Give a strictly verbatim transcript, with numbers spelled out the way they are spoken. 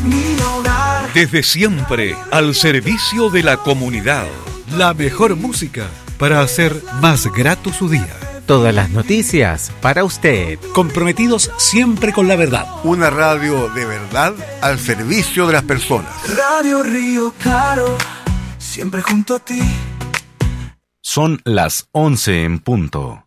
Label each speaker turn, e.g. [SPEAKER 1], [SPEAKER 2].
[SPEAKER 1] mi hogar.
[SPEAKER 2] Desde siempre, al servicio de la comunidad.
[SPEAKER 3] La mejor música para hacer más grato su día.
[SPEAKER 4] Todas las noticias para usted.
[SPEAKER 3] Comprometidos siempre con la verdad.
[SPEAKER 5] Una radio de verdad al servicio de las personas.
[SPEAKER 1] Radio Río Claro, siempre junto a ti.
[SPEAKER 6] Son las once en punto.